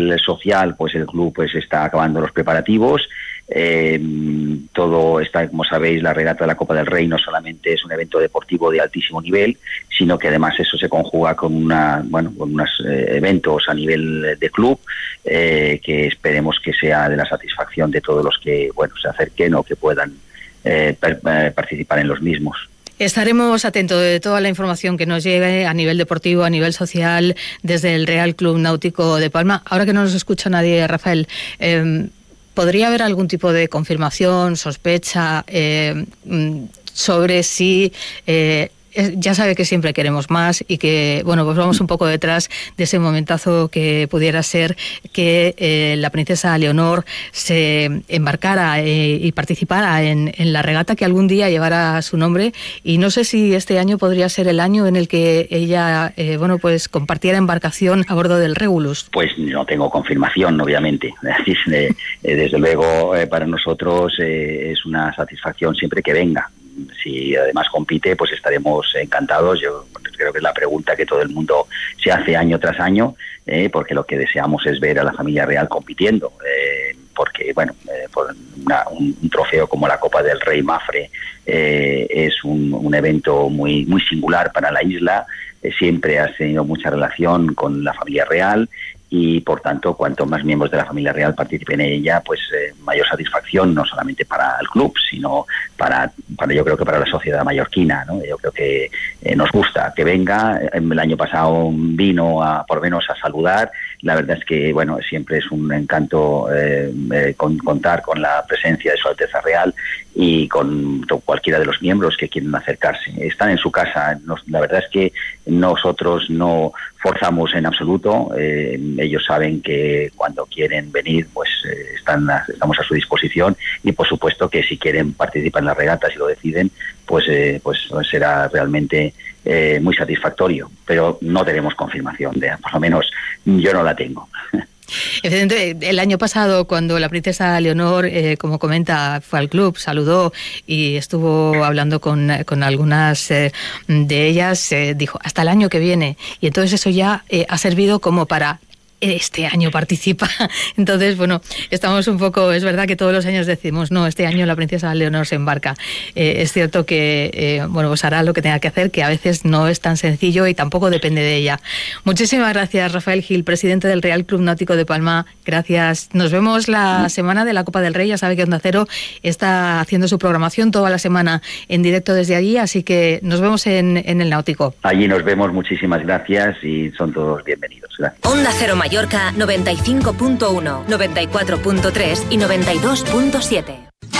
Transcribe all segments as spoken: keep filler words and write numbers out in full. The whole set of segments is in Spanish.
nivel social, pues el club pues está acabando los preparativos. Eh, todo está, como sabéis, la regata de la Copa del Rey no solamente es un evento deportivo de altísimo nivel, sino que además eso se conjuga con una, bueno, con unos eh, eventos a nivel de club eh, que esperemos que sea de la satisfacción de todos los que, bueno, se acerquen o que puedan eh, per, eh, participar en los mismos. Estaremos atentos de toda la información que nos llegue a nivel deportivo, a nivel social, desde el Real Club Náutico de Palma. Ahora que no nos escucha nadie, Rafael, eh, ¿podría haber algún tipo de confirmación, sospecha eh, sobre si... Eh, ya sabe que siempre queremos más y que, bueno, pues vamos un poco detrás de ese momentazo que pudiera ser que eh, la princesa Leonor se embarcara eh, y participara en, en la regata que algún día llevará su nombre, y no sé si este año podría ser el año en el que ella, eh, bueno, pues compartiera embarcación a bordo del Regulus. Pues no tengo confirmación, obviamente. Desde luego, eh, para nosotros eh, es una satisfacción siempre que venga. Si además compite, pues estaremos encantados. Yo creo que es la pregunta que todo el mundo se hace año tras año, eh, porque lo que deseamos es ver a la familia real compitiendo, eh, porque bueno, eh, por una, un, un trofeo como la Copa del Rey Mafre eh, es un, un evento muy, muy singular para la isla. Eh, siempre has tenido mucha relación con la familia real, y por tanto, cuanto más miembros de la familia real participen en ella, pues eh, mayor satisfacción, no solamente para el club, sino para, para yo creo que para la sociedad mallorquina, ¿no? Yo creo que eh, nos gusta que venga. El año pasado vino a, por lo menos a saludar. La verdad es que, bueno, siempre es un encanto eh, eh, con, contar con la presencia de Su Alteza Real y con cualquiera de los miembros que quieren acercarse. Están en su casa. Nos, la verdad es que nosotros no forzamos en absoluto. Eh, ellos saben que cuando quieren venir, pues eh, están a, estamos a su disposición, y por supuesto que si quieren participar en las regatas y lo deciden, pues eh, pues será realmente eh, muy satisfactorio, pero no tenemos confirmación, de, por lo menos yo no la tengo. Evidentemente, el año pasado, cuando la princesa Leonor, eh, como comenta, fue al club, saludó y estuvo hablando con, con algunas eh, de ellas, eh, dijo, hasta el año que viene. Y entonces eso ya eh, ha servido como para... este año participa. Entonces, bueno, estamos un poco, es verdad que todos los años decimos, no, este año la princesa Leonor se embarca. Eh, es cierto que, eh, bueno, pues hará lo que tenga que hacer, que a veces no es tan sencillo y tampoco depende de ella. Muchísimas gracias, Rafael Gil, presidente del Real Club Náutico de Palma. Gracias. Nos vemos la semana de la Copa del Rey. Ya sabe que Onda Cero está haciendo su programación toda la semana en directo desde allí, así que nos vemos en, en el Náutico. Allí nos vemos, muchísimas gracias y son todos bienvenidos. Gracias. Onda Cero Mallorca noventa y cinco punto uno, noventa y cuatro punto tres y noventa y dos punto siete.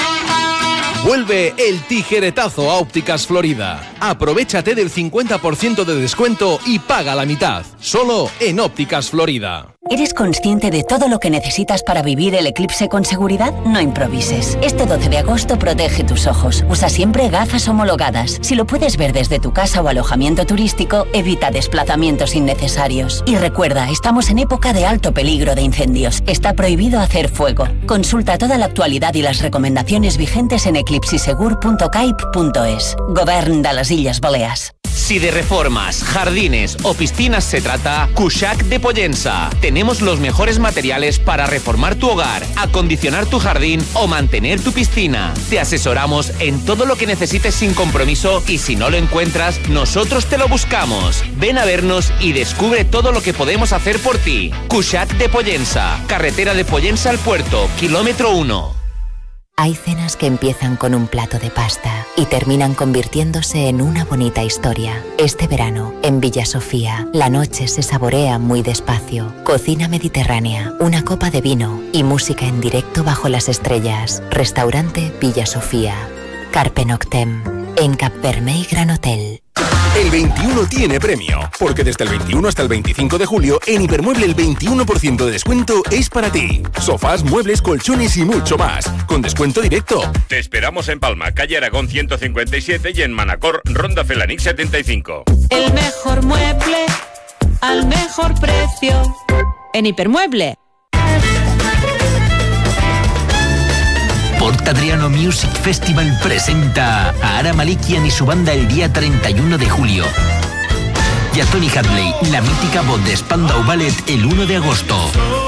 Vuelve el tijeretazo a Ópticas Florida. Aprovechate del cincuenta por ciento de descuento y paga la mitad. Solo en Ópticas Florida. ¿Eres consciente de todo lo que necesitas para vivir el eclipse con seguridad? No improvises. Este doce de agosto protege tus ojos. Usa siempre gafas homologadas. Si lo puedes ver desde tu casa o alojamiento turístico, evita desplazamientos innecesarios. Y recuerda, estamos en época de alto peligro de incendios. Está prohibido hacer fuego. Consulta toda la actualidad y las recomendaciones vigentes en eclipsisegur punto caip punto es. Govern de las Illes Balears. Si de reformas, jardines o piscinas se trata, Cuixac de Pollença. Tenemos los mejores materiales para reformar tu hogar, acondicionar tu jardín o mantener tu piscina. Te asesoramos en todo lo que necesites sin compromiso, y si no lo encuentras, nosotros te lo buscamos. Ven a vernos y descubre todo lo que podemos hacer por ti. Cuixac de Pollença, carretera de Pollença al puerto, kilómetro uno. Hay cenas que empiezan con un plato de pasta y terminan convirtiéndose en una bonita historia. Este verano, en Villa Sofía, la noche se saborea muy despacio. Cocina mediterránea, una copa de vino y música en directo bajo las estrellas. Restaurante Villa Sofía. Carpe Noctem, en Cap Vermell Gran Hotel. El veintiuno tiene premio, porque desde el veintiuno hasta el veinticinco de julio en Hipermueble el veintiuno por ciento de descuento es para ti. Sofás, muebles, colchones y mucho más, con descuento directo. Te esperamos en Palma, calle Aragón ciento cincuenta y siete, y en Manacor, Ronda Felanix setenta y cinco. El mejor mueble al mejor precio en Hipermueble. Port Adriano Music Festival presenta a Ara Malikian y su banda el día treinta y uno de julio. Y a Tony Hadley, la mítica voz de Spandau Ballet, el uno de agosto.